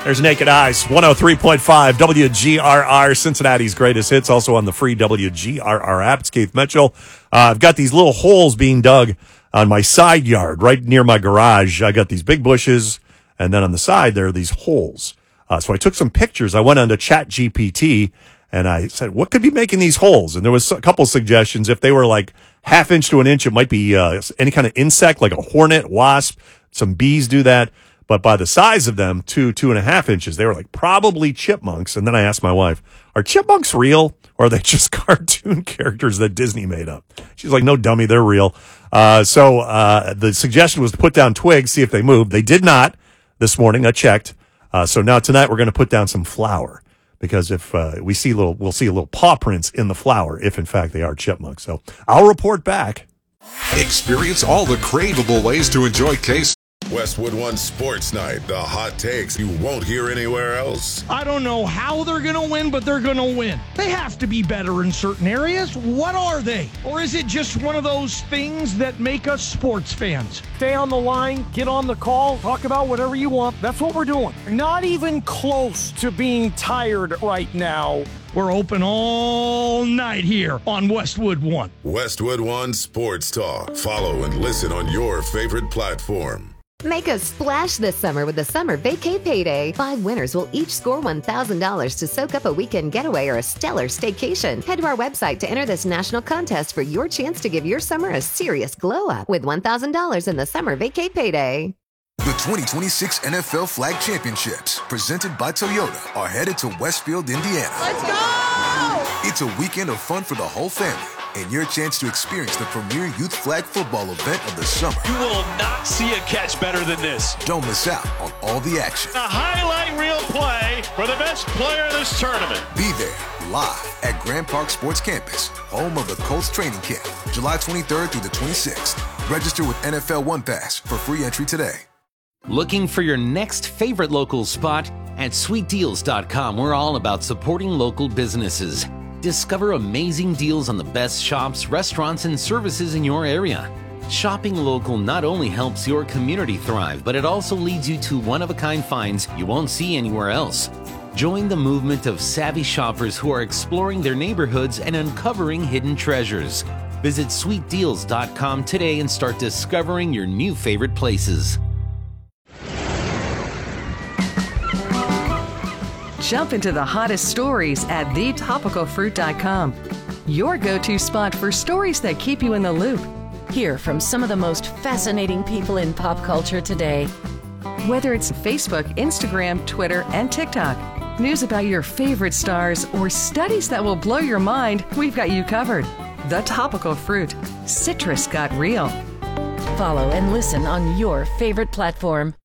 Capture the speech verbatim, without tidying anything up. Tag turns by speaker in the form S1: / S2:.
S1: There's Naked Eyes, one oh three point five W G R R, Cincinnati's greatest hits, also on the free W G R R app. It's Keith Mitchell. Uh, I've got these little holes being dug on my side yard, right near my garage. I got these big bushes, and then on the side there are these holes. Uh, so I took some pictures. I went onto Chat G P T, and I said, what could be making these holes? And there was a couple suggestions. If they were like half inch to an inch, it might be uh, any kind of insect, like a hornet, wasp. Some bees do that. But by the size of them, two, two and a half inches, they were like probably chipmunks. And then I asked my wife, are chipmunks real, or are they just cartoon characters that Disney made up? She's like, no, dummy, they're real. Uh, so uh, the suggestion was to put down twigs, see if they moved. They did not this morning. I checked. Uh, so now tonight we're going to put down some flour, because if uh, we see little, we'll see a little paw prints in the flour if in fact they are chipmunks. So I'll report back.
S2: Experience all the craveable ways to enjoy Case.
S3: Westwood One Sports Night, the hot takes you won't hear anywhere else.
S4: I don't know how they're going to win, but they're going to win. They have to be better in certain areas. What are they? Or is it just one of those things that make us sports fans? Stay on the line, get on the call, talk about whatever you want. That's what we're doing. Not even close to being tired right now. We're open all night here on Westwood One.
S3: Westwood One Sports Talk. Follow and listen on your favorite platform.
S5: Make a splash this summer with the Summer Vacay Payday. Five winners will each score one thousand dollars to soak up a weekend getaway or a stellar staycation. Head to our website to enter this national contest for your chance to give your summer a serious glow-up with one thousand dollars in the Summer Vacay Payday.
S6: The twenty twenty-six N F L Flag Championships, presented by Toyota, are headed to Westfield, Indiana.
S7: Let's go!
S6: It's a weekend of fun for the whole family, and your chance to experience the premier youth flag football event of the summer.
S8: You will not see a catch better than this.
S6: Don't miss out on all the action.
S8: A highlight reel play for the best player in this tournament.
S6: Be there, live at Grand Park Sports Campus, home of the Colts training camp, July twenty-third through the twenty-sixth. Register with N F L One Pass for free entry today.
S9: Looking for your next favorite local spot? At sweet deals dot com, we're all about supporting local businesses. Discover amazing deals on the best shops, restaurants, and services in your area. Shopping local not only helps your community thrive, but it also leads you to one-of-a-kind finds you won't see anywhere else. Join the movement of savvy shoppers who are exploring their neighborhoods and uncovering hidden treasures. Visit sweet deals dot com today and start discovering your new favorite places.
S10: Jump into the hottest stories at the topical fruit dot com. Your go-to spot for stories that keep you in the loop.
S11: Hear from some of the most fascinating people in pop culture today.
S10: Whether it's Facebook, Instagram, Twitter, and TikTok, news about your favorite stars, or studies that will blow your mind, we've got you covered. The Topical Fruit. Citrus got real.
S11: Follow and listen on your favorite platform.